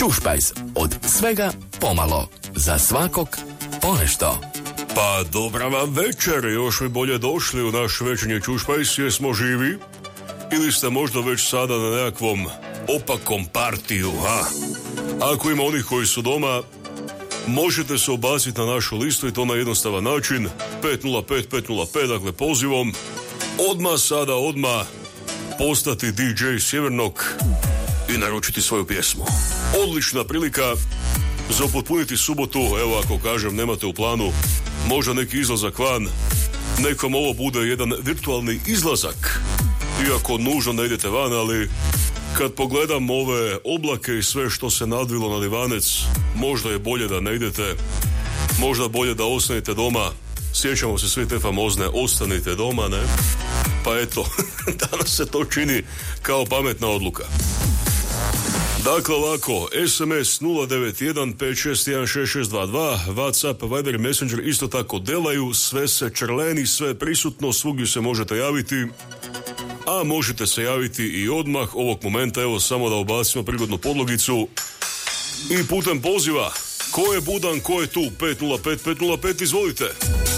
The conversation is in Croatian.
Ćušpajz, od svega pomalo, za svakog ponešto. Pa dobra vam večer, još mi bolje došli u naš večernji Ćušpajz, jesmo živi? Ili ste možda već sada na nekakvom opakom partiju, ha? Ako ima onih koji su doma, možete se obaciti na našu listu i to na jednostavan način, 505 dakle pozivom, odmah postati DJ Sjevernog i naručiti svoju pjesmu. Odlična prilika za upotpuniti subotu, evo ako kažem nemate u planu možda neki izlazak van, nekom ovo bude jedan virtualni izlazak, iako nužno ne idete van, ali kad pogledam ove oblake i sve što se nadvilo na Ivanec, možda je bolje da ne idete, možda bolje da ostanete doma. Sjećamo se svi te famozne ostanite doma, ne? Pa eto, danas se to čini kao pametna odluka. Dakle ovako, SMS 091-561-6622, WhatsApp, Viber, Messenger isto tako delaju, sve se črleni, sve prisutno, svugdje se možete javiti, a možete se javiti i odmah ovog momenta, evo samo da ubacimo prigodnu podlogicu i putem poziva. Ko je budan, ko je tu? 505, izvolite.